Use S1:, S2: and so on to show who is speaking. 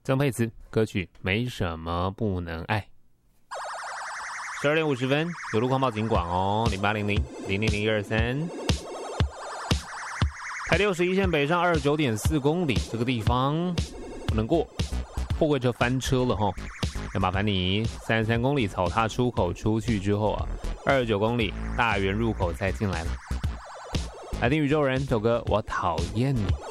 S1: 曾沛慈歌曲《没什么不能爱》。12点50分，有路况报警广哦，0800-000-123。台61线北上29.4公里，这个地方不能过，货柜车翻车了哈。要麻烦你33公里草踏出口出去之后啊，29公里大园入口再进来了。来听宇宙人这首歌《我讨厌你》。